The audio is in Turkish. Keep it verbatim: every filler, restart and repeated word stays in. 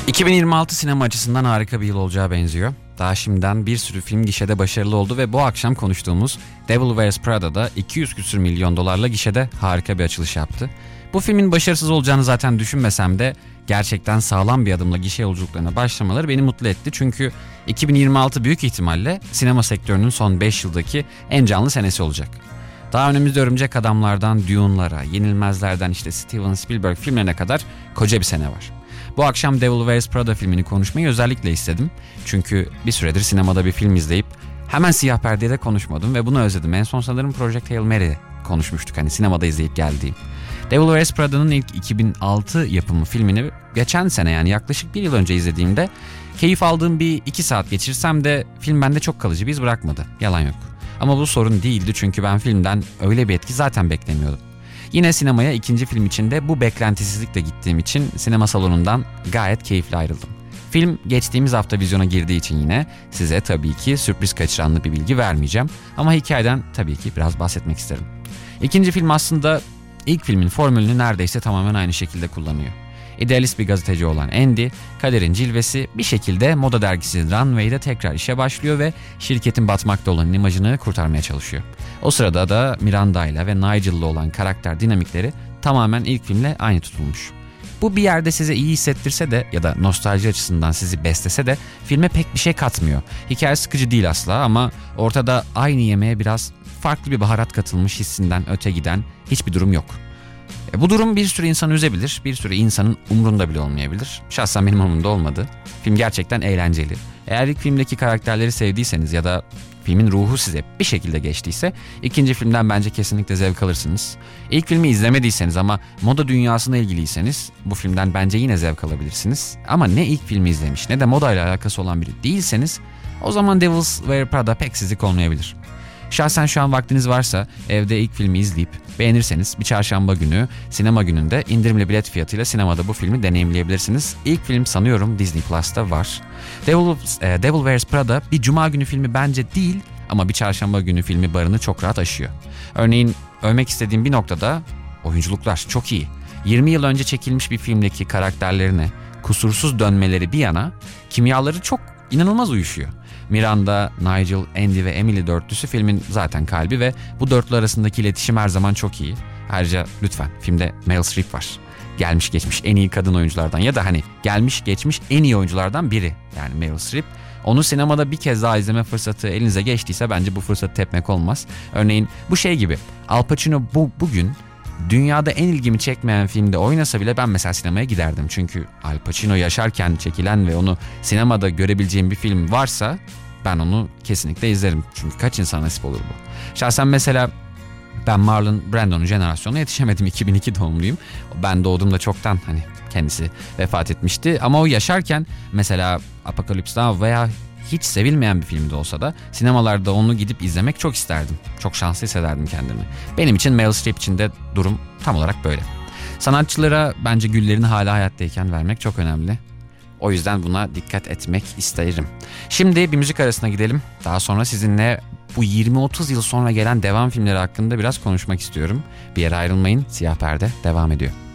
iki bin yirmi altı sinema açısından harika bir yıl olacağı benziyor. Daha şimdiden bir sürü film gişede başarılı oldu ve bu akşam konuştuğumuz Devil Wears Prada'da iki yüz küsür milyon dolarla gişede harika bir açılış yaptı. Bu filmin başarısız olacağını zaten düşünmesem de gerçekten sağlam bir adımla gişe yolculuklarına başlamaları beni mutlu etti. Çünkü iki bin yirmi altı büyük ihtimalle sinema sektörünün son beş yıldaki en canlı senesi olacak. Daha önümüzde Örümcek Adamlardan Dune'lara, Yenilmezlerden işte Steven Spielberg filmlerine kadar koca bir sene var. Bu akşam Devil Wears Prada filmini konuşmayı özellikle istedim. Çünkü bir süredir sinemada bir film izleyip hemen siyah perdeye de konuşmadım ve bunu özledim. En son sanırım Project Hail Mary konuşmuştuk, hani sinemada izleyip geldiğim. Devil Wears Prada'nın ilk iki bin altı yapımı filmini geçen sene, yani yaklaşık bir yıl önce izlediğimde keyif aldığım bir iki saat geçirsem de film bende çok kalıcı bir iz bırakmadı. Yalan yok. Ama bu sorun değildi, çünkü ben filmden öyle bir etki zaten beklemiyordum. Yine sinemaya ikinci film için de bu beklentisizlikle gittiğim için sinema salonundan gayet keyifli ayrıldım. Film geçtiğimiz hafta vizyona girdiği için yine size tabii ki sürpriz kaçıranlı bir bilgi vermeyeceğim. Ama hikayeden tabii ki biraz bahsetmek isterim. İkinci film aslında ilk filmin formülünü neredeyse tamamen aynı şekilde kullanıyor. İdealist bir gazeteci olan Andy, kaderin cilvesi, bir şekilde moda dergisi Runway'de tekrar işe başlıyor ve şirketin batmakta olan imajını kurtarmaya çalışıyor. O sırada da Miranda ile ve Nigel'la olan karakter dinamikleri tamamen ilk filmle aynı tutulmuş. Bu bir yerde size iyi hissettirse de ya da nostalji açısından sizi beslese de filme pek bir şey katmıyor. Hikaye sıkıcı değil asla, ama ortada aynı yemeğe biraz farklı bir baharat katılmış hissinden öte giden hiçbir durum yok. E bu durum bir sürü insanı üzebilir, bir sürü insanın umrunda bile olmayabilir. Şahsen benim umurumda olmadı. Film gerçekten eğlenceli. Eğer ilk filmdeki karakterleri sevdiyseniz ya da filmin ruhu size bir şekilde geçtiyse ikinci filmden bence kesinlikle zevk alırsınız. İlk filmi izlemediyseniz ama moda dünyasına ilgiliyseniz bu filmden bence yine zevk alabilirsiniz. Ama ne ilk filmi izlemiş ne de moda ile alakası olan biri değilseniz o zaman Devil Wears Prada pek sizlik olmayabilir. Şahsen şu an vaktiniz varsa evde ilk filmi izleyip beğenirseniz bir çarşamba günü sinema gününde indirimli bilet fiyatıyla sinemada bu filmi deneyimleyebilirsiniz. İlk film sanıyorum Disney Plus'ta var. Devil, e, Devil Wears Prada bir cuma günü filmi bence değil, ama bir çarşamba günü filmi barını çok rahat aşıyor. Örneğin övmek istediğim bir noktada oyunculuklar çok iyi. yirmi yıl önce çekilmiş bir filmdeki karakterlerine kusursuz dönmeleri bir yana kimyaları çok inanılmaz uyuşuyor. Miranda, Nigel, Andy ve Emily dörtlüsü filmin zaten kalbi ve bu dörtlü arasındaki iletişim her zaman çok iyi. Ayrıca lütfen filmde Meryl Streep var. Gelmiş geçmiş en iyi kadın oyunculardan ya da hani gelmiş geçmiş en iyi oyunculardan biri, yani Meryl Streep. Onu sinemada bir kez daha izleme fırsatı elinize geçtiyse bence bu fırsatı tepmek olmaz. Örneğin bu şey gibi, Al Pacino bu, bugün dünyada en ilgimi çekmeyen filmde oynasa bile ben mesela sinemaya giderdim. Çünkü Al Pacino yaşarken çekilen ve onu sinemada görebileceğim bir film varsa ben onu kesinlikle izlerim. Çünkü kaç insan nasip olur bu. Şahsen mesela ben Marlon Brando'nun jenerasyonuna yetişemedim. iki bin iki doğumluyum. Ben doğduğumda çoktan hani kendisi vefat etmişti. Ama o yaşarken mesela Apocalypse Now veya hiç sevilmeyen bir filmde olsa da sinemalarda onu gidip izlemek çok isterdim. Çok şanslı hissederdim kendimi. Benim için Meryl Streep için de durum tam olarak böyle. Sanatçılara bence güllerini hala hayattayken vermek çok önemli. O yüzden buna dikkat etmek isterim. Şimdi bir müzik arasına gidelim. Daha sonra sizinle bu yirmi otuz yıl sonra gelen devam filmleri hakkında biraz konuşmak istiyorum. Bir yere ayrılmayın. Siyah Perde devam ediyor.